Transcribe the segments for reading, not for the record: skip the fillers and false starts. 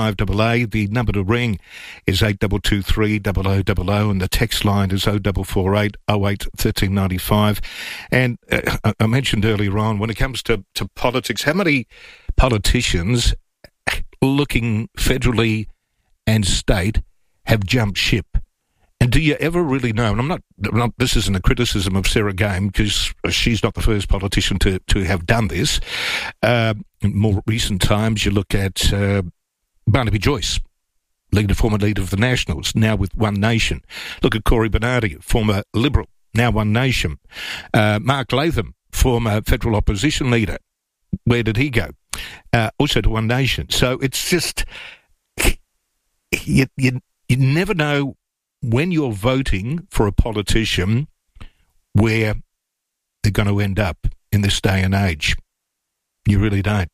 5AA. The number to ring is 8223 0000, and the text line is 0448 08 1395. And I mentioned earlier on, when it comes to politics, how many politicians looking federally and state have jumped ship? And do you ever really know, and I'm not this isn't a criticism of Sarah Game, because she's not the first politician to have done this. In more recent times, you look at Barnaby Joyce, former leader of the Nationals, now with One Nation. Look at Cory Bernardi, former Liberal, now One Nation. Mark Latham, former federal opposition leader. Where did he go? Also to One Nation. So it's just, you never know when you're voting for a politician where they're going to end up in this day and age. You really don't.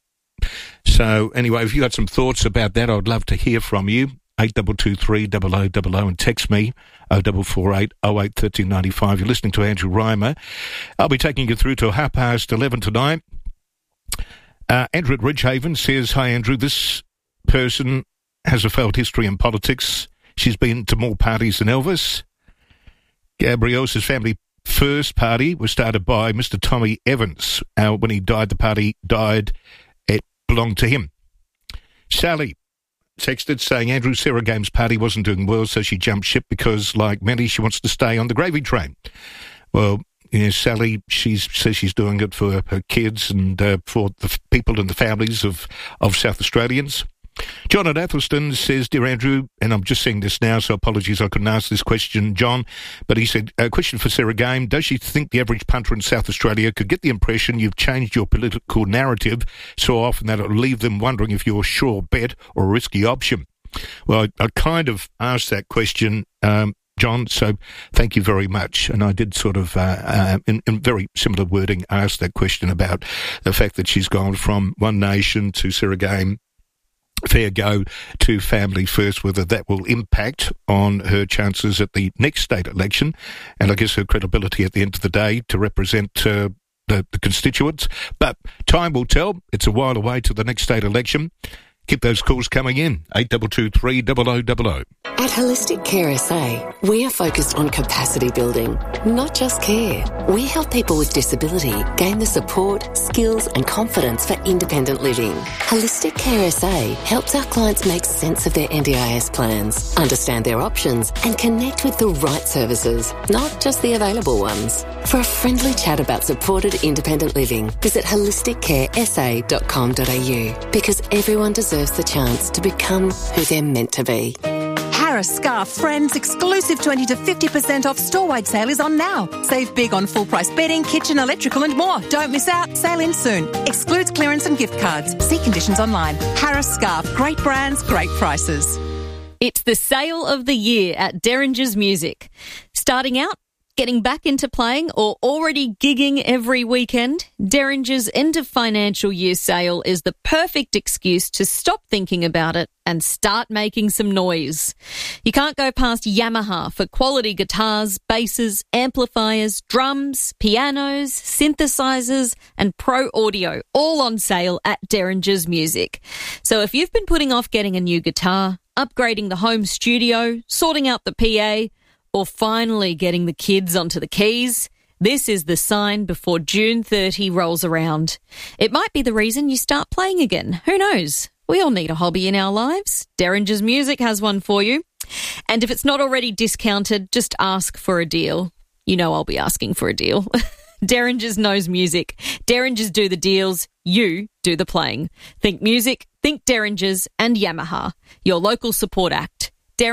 So anyway, if you got some thoughts about that, I'd love to hear from you. 8223 0000, and text me 0448 08 1395. You're listening to Andrew Reimer. I'll be taking you through to 11:30 tonight. Andrew at Ridgehaven says, "Hi Andrew, this person has a failed history in politics. She's been to more parties than Elvis. Gabrielle's Family First Party was started by Mr. Tommy Evans. When he died, the party died. It belonged to him." Sally texted saying, "Andrew, Sarah Game's party wasn't doing well, so she jumped ship because, like many, she wants to stay on the gravy train." Well, Sally, she says she's doing it for her kids and for the people and the families of South Australians. John at Athelston says, "Dear Andrew," and I'm just seeing this now, so apologies I couldn't ask this question, John, but he said, "A question for Sarah Game. Does she think the average punter in South Australia could get the impression you've changed your political narrative so often that it'll leave them wondering if you're a sure bet or a risky option?" Well, I kind of asked that question, John, so thank you very much. And I did sort of, in very similar wording, ask that question about the fact that she's gone from One Nation to Sarah Game, fair go to Family First, whether that will impact on her chances at the next state election, and I guess her credibility at the end of the day to represent the constituents. But time will tell. It's a while away to the next state election. Keep those calls coming in, 8223 0000. At Holistic Care SA, we are focused on capacity building, not just care. We help people with disability gain the support, skills and confidence for independent living. Holistic Care SA helps our clients make sense of their NDIS plans, understand their options and connect with the right services, not just the available ones. For a friendly chat about supported independent living, visit holisticcaresa.com.au, because everyone deserves the chance to become who they're meant to be. Harris Scarf Friends exclusive 20 to 50% off store-wide sale is on now. Save big on full-price bedding, kitchen, electrical and more. Don't miss out. Sale in soon. Excludes clearance and gift cards. See conditions online. Harris Scarf. Great brands, great prices. It's the sale of the year at Derringer's Music. Starting out, getting back into playing, or already gigging every weekend, Derringer's end of financial year sale is the perfect excuse to stop thinking about it and start making some noise. You can't go past Yamaha for quality guitars, basses, amplifiers, drums, pianos, synthesizers and pro audio, all on sale at Derringer's Music. So if you've been putting off getting a new guitar, upgrading the home studio, sorting out the PA, or finally getting the kids onto the keys, this is the sign before June 30 rolls around. It might be the reason you start playing again. Who knows? We all need a hobby in our lives. Derringer's Music has one for you. And if it's not already discounted, just ask for a deal. You know I'll be asking for a deal. Derringer's knows music. Derringer's do the deals. You do the playing. Think music, think Derringer's and Yamaha. Your local support act.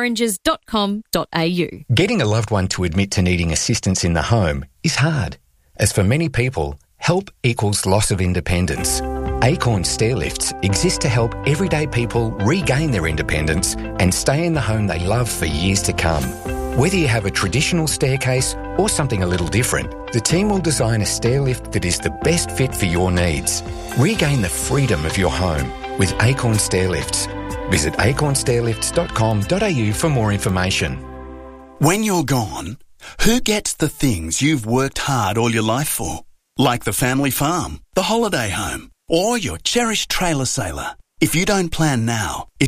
derringers.com.au. Getting a loved one to admit to needing assistance in the home is hard, as for many people, help equals loss of independence. Acorn Stairlifts exist to help everyday people regain their independence and stay in the home they love for years to come. Whether you have a traditional staircase or something a little different, the team will design a stairlift that is the best fit for your needs. Regain the freedom of your home with Acorn Stairlifts. Visit acornstairlifts.com.au for more information. When you're gone, who gets the things you've worked hard all your life for? Like the family farm, the holiday home, or your cherished trailer sailor. If you don't plan now,